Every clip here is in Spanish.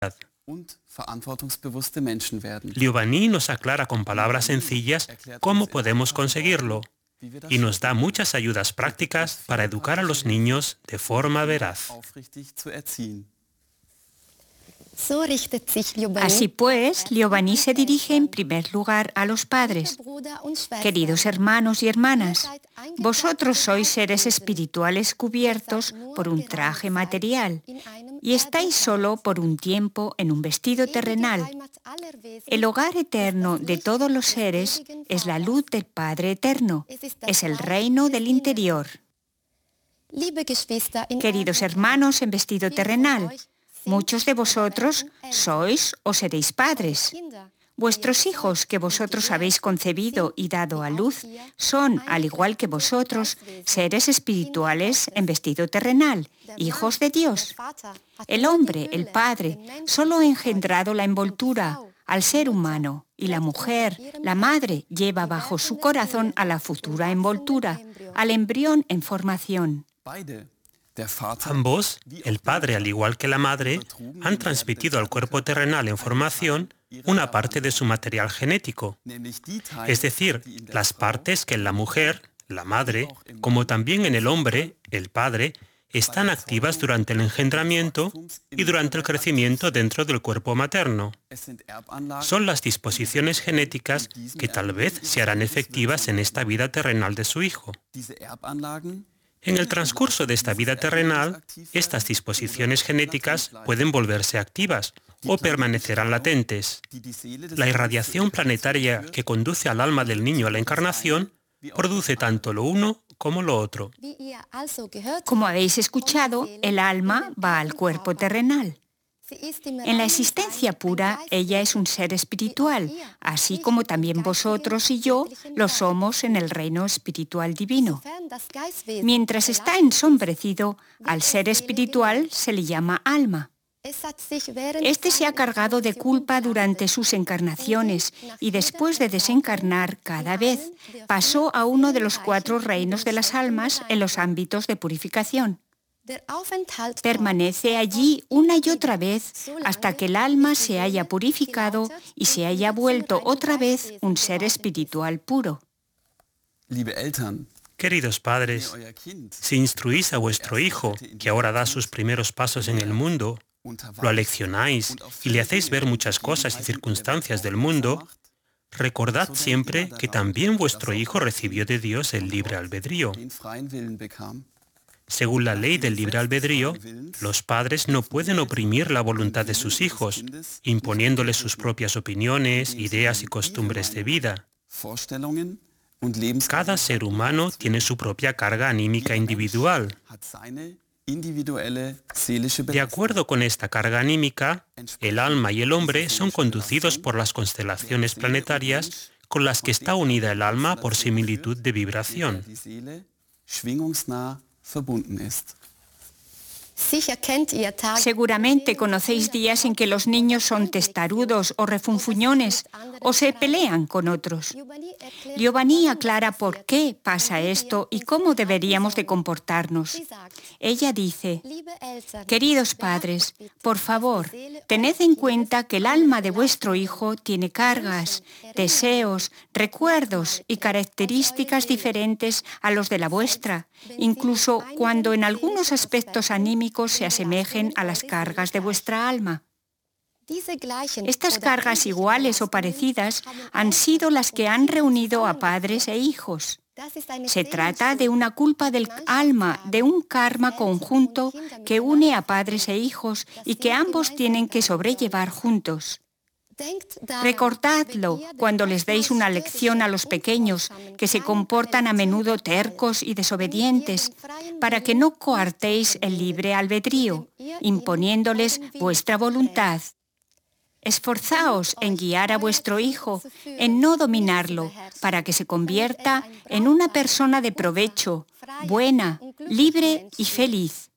und verantwortungsbewusste Menschen werden. Liobani nos aclara con palabras sencillas cómo podemos conseguirlo y nos da muchas ayudas prácticas para educar a los niños de forma veraz. Aufrichtig zu erziehen. Así pues, Liobani se dirige en primer lugar a los padres. Queridos hermanos y hermanas, vosotros sois seres espirituales cubiertos por un traje material y estáis solo por un tiempo en un vestido terrenal. El hogar eterno de todos los seres es la luz del Padre Eterno, es el reino del interior. Queridos hermanos en vestido terrenal, muchos de vosotros sois o seréis padres. Vuestros hijos que vosotros habéis concebido y dado a luz son, al igual que vosotros, seres espirituales en vestido terrenal, hijos de Dios. El hombre, el padre, solo ha engendrado la envoltura al ser humano y la mujer, la madre, lleva bajo su corazón a la futura envoltura, al embrión en formación. Ambos, el padre al igual que la madre, han transmitido al cuerpo terrenal en formación una parte de su material genético, es decir, las partes que en la mujer, la madre, como también en el hombre, el padre, están activas durante el engendramiento y durante el crecimiento dentro del cuerpo materno. Son las disposiciones genéticas que tal vez se harán efectivas en esta vida terrenal de su hijo. En el transcurso de esta vida terrenal, estas disposiciones genéticas pueden volverse activas o permanecerán latentes. La irradiación planetaria que conduce al alma del niño a la encarnación produce tanto lo uno como lo otro. Como habéis escuchado, el alma va al cuerpo terrenal. En la existencia pura, ella es un ser espiritual, así como también vosotros y yo lo somos en el reino espiritual divino. Mientras está ensombrecido, al ser espiritual se le llama alma. Este se ha cargado de culpa durante sus encarnaciones y después de desencarnar cada vez, pasó a uno de los 4 reinos de las almas en los ámbitos de purificación. Permanece allí una y otra vez hasta que el alma se haya purificado y se haya vuelto otra vez un ser espiritual puro. Queridos padres, si instruís a vuestro hijo, que ahora da sus primeros pasos en el mundo, lo aleccionáis y le hacéis ver muchas cosas y circunstancias del mundo, recordad siempre que también vuestro hijo recibió de Dios el libre albedrío. Según la ley del libre albedrío, los padres no pueden oprimir la voluntad de sus hijos, imponiéndoles sus propias opiniones, ideas y costumbres de vida. Cada ser humano tiene su propia carga anímica individual. De acuerdo con esta carga anímica, el alma y el hombre son conducidos por las constelaciones planetarias con las que está unida el alma por similitud de vibración. Seguramente conocéis días en que los niños son testarudos o refunfuñones o se pelean con otros. Liobani aclara por qué pasa esto y cómo deberíamos de comportarnos. Ella dice: queridos padres, por favor, tened en cuenta que el alma de vuestro hijo tiene cargas, deseos, recuerdos y características diferentes a los de la vuestra, incluso cuando en algunos aspectos anímicos se asemejen a las cargas de vuestra alma. Estas cargas iguales o parecidas han sido las que han reunido a padres e hijos. Se trata de una culpa del alma, de un karma conjunto que une a padres e hijos y que ambos tienen que sobrellevar juntos. Recordadlo cuando les deis una lección a los pequeños que se comportan a menudo tercos y desobedientes, para que no coartéis el libre albedrío, imponiéndoles vuestra voluntad. Esforzaos en guiar a vuestro hijo, en no dominarlo, para que se convierta en una persona de provecho, buena, libre y feliz.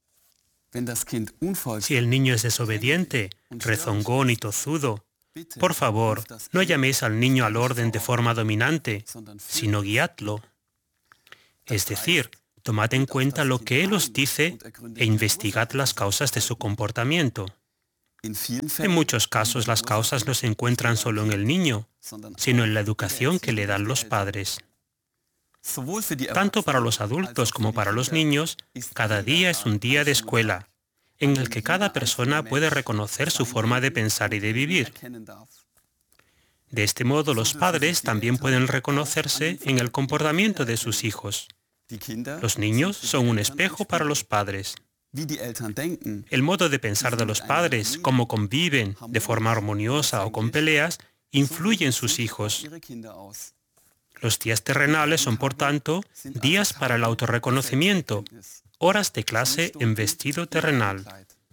Si el niño es desobediente, rezongón y tozudo, por favor, no llaméis al niño al orden de forma dominante, sino guiadlo. Es decir, tomad en cuenta lo que él os dice e investigad las causas de su comportamiento. En muchos casos las causas no se encuentran solo en el niño, sino en la educación que le dan los padres. Tanto para los adultos como para los niños, cada día es un día de escuela, en el que cada persona puede reconocer su forma de pensar y de vivir. De este modo, los padres también pueden reconocerse en el comportamiento de sus hijos. Los niños son un espejo para los padres. El modo de pensar de los padres, cómo conviven de forma armoniosa o con peleas, influye en sus hijos. Los días terrenales son, por tanto, días para el autorreconocimiento, horas de clase en vestido terrenal.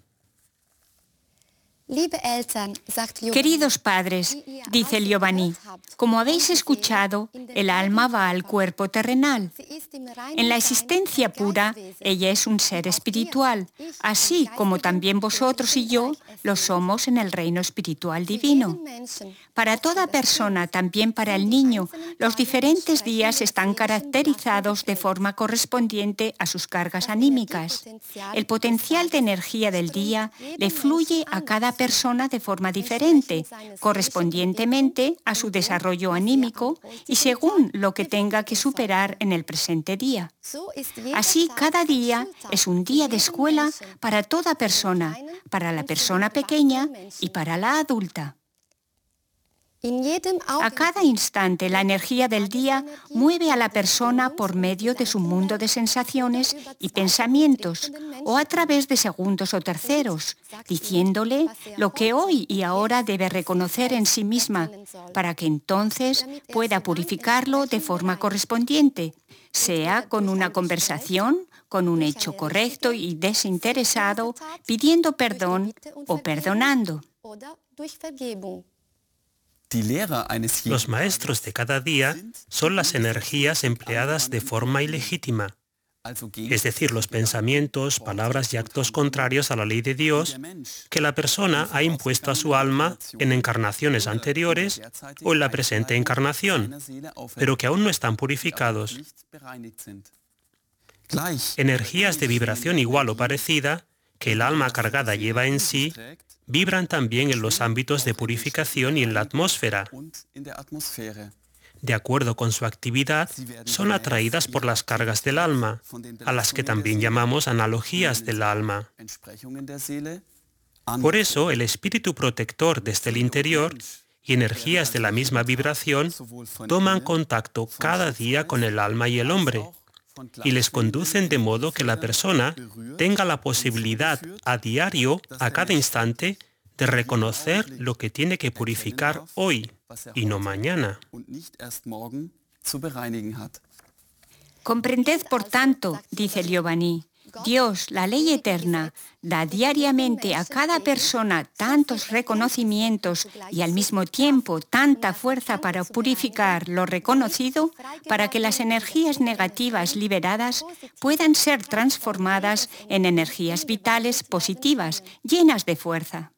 Queridos padres, dice Giovanni, como habéis escuchado, el alma va al cuerpo terrenal. En la existencia pura, ella es un ser espiritual, así como también vosotros y yo lo somos en el reino espiritual divino. Para toda persona, también para el niño, los diferentes días están caracterizados de forma correspondiente a sus cargas anímicas. El potencial de energía del día le fluye a cada persona de forma diferente, correspondientemente a su desarrollo anímico y según lo que tenga que superar en el presente día. Así, cada día es un día de escuela para toda persona, para la persona pequeña y para la adulta. A cada instante, la energía del día mueve a la persona por medio de su mundo de sensaciones y pensamientos, o a través de segundos o terceros, diciéndole lo que hoy y ahora debe reconocer en sí misma, para que entonces pueda purificarlo de forma correspondiente, sea con una conversación, con un hecho correcto y desinteresado, pidiendo perdón o perdonando. Los maestros de cada día son las energías empleadas de forma ilegítima, es decir, los pensamientos, palabras y actos contrarios a la ley de Dios que la persona ha impuesto a su alma en encarnaciones anteriores o en la presente encarnación, pero que aún no están purificados. Energías de vibración igual o parecida que el alma cargada lleva en sí vibran también en los ámbitos de purificación y en la atmósfera. De acuerdo con su actividad, son atraídas por las cargas del alma, a las que también llamamos analogías del alma. Por eso, el espíritu protector desde el interior y energías de la misma vibración toman contacto cada día con el alma y el hombre, y les conducen de modo que la persona tenga la posibilidad a diario, a cada instante, de reconocer lo que tiene que purificar hoy y no mañana. Comprended, por tanto, dice Giovanni, Dios, la ley eterna, da diariamente a cada persona tantos reconocimientos y al mismo tiempo tanta fuerza para purificar lo reconocido para que las energías negativas liberadas puedan ser transformadas en energías vitales positivas, llenas de fuerza.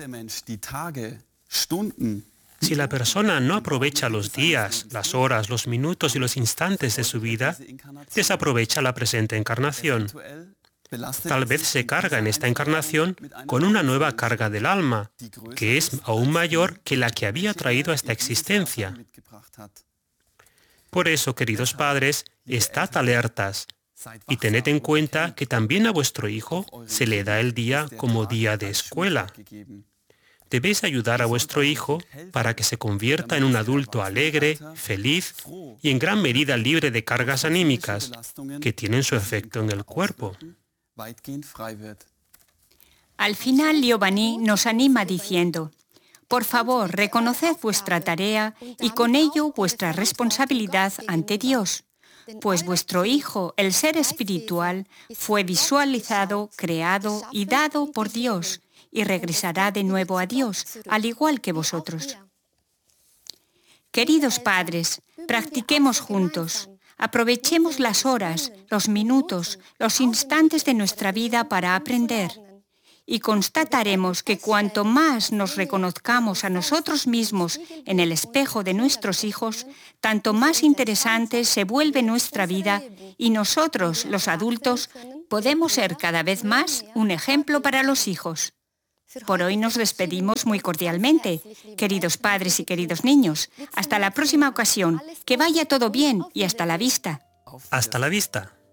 Si la persona no aprovecha los días, las horas, los minutos y los instantes de su vida, desaprovecha la presente encarnación. Tal vez se carga en esta encarnación con una nueva carga del alma, que es aún mayor que la que había traído a esta existencia. Por eso, queridos padres, estad alertas y tened en cuenta que también a vuestro hijo se le da el día como día de escuela. Debéis ayudar a vuestro hijo para que se convierta en un adulto alegre, feliz y en gran medida libre de cargas anímicas que tienen su efecto en el cuerpo. Al final, Giovanni nos anima diciendo: por favor, reconoced vuestra tarea y con ello vuestra responsabilidad ante Dios, pues vuestro Hijo, el ser espiritual, fue visualizado, creado y dado por Dios, y regresará de nuevo a Dios, al igual que vosotros. Queridos padres, practiquemos juntos. Aprovechemos las horas, los minutos, los instantes de nuestra vida para aprender. Y constataremos que cuanto más nos reconozcamos a nosotros mismos en el espejo de nuestros hijos, tanto más interesante se vuelve nuestra vida y nosotros, los adultos, podemos ser cada vez más un ejemplo para los hijos. Por hoy nos despedimos muy cordialmente. Queridos padres y queridos niños, hasta la próxima ocasión. Que vaya todo bien y hasta la vista. Hasta la vista.